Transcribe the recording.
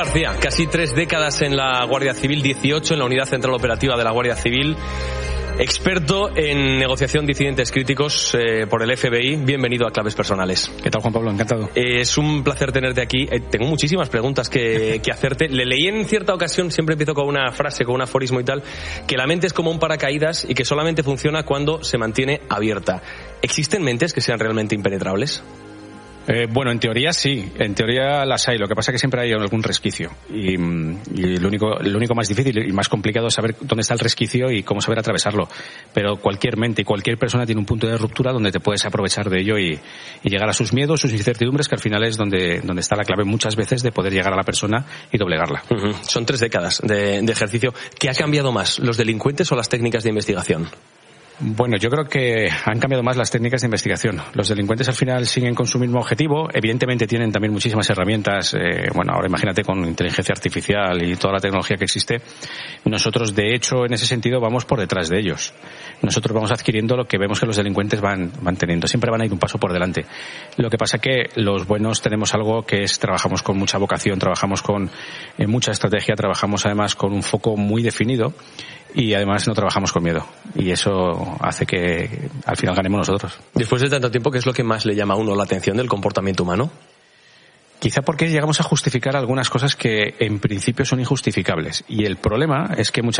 García, casi 3 décadas en la Guardia Civil, 18 en la Unidad Central Operativa de la Guardia Civil, experto en negociación de incidentes críticos por el FBI. Bienvenido a Claves Personales. ¿Qué tal, Juan Pablo? Encantado. Es un placer tenerte aquí. Tengo muchísimas preguntas que hacerte. Le leí en cierta ocasión, siempre empiezo con una frase, con un aforismo y tal, que la mente es como un paracaídas y que solamente funciona cuando se mantiene abierta. ¿Existen mentes que sean realmente impenetrables? Bueno, en teoría sí, en teoría las hay. Lo que pasa es que siempre hay algún resquicio y lo único más difícil y más complicado es saber dónde está el resquicio y cómo saber atravesarlo. Pero cualquier mente y cualquier persona tiene un punto de ruptura donde te puedes aprovechar de ello y llegar a sus miedos, sus incertidumbres, que al final es donde está la clave muchas veces de poder llegar a la persona y doblegarla. Uh-huh. Son 3 décadas de ejercicio. ¿Qué ha cambiado más, los delincuentes o las técnicas de investigación? Bueno, yo creo que han cambiado más las técnicas de investigación. Los delincuentes al final siguen con su mismo objetivo. Evidentemente tienen también muchísimas herramientas. Ahora imagínate con inteligencia artificial y toda la tecnología que existe. Nosotros, de hecho, en ese sentido vamos por detrás de ellos. Nosotros vamos adquiriendo lo que vemos que los delincuentes van teniendo. Siempre van a ir un paso por delante. Lo que pasa que los buenos tenemos algo que es, trabajamos con mucha vocación, trabajamos con mucha estrategia, trabajamos además con un foco muy definido. Y además no trabajamos con miedo. Y eso hace que al final ganemos nosotros. Después de tanto tiempo, ¿qué es lo que más le llama a uno la atención del comportamiento humano? Quizá porque llegamos a justificar algunas cosas que en principio son injustificables. Y el problema es que muchas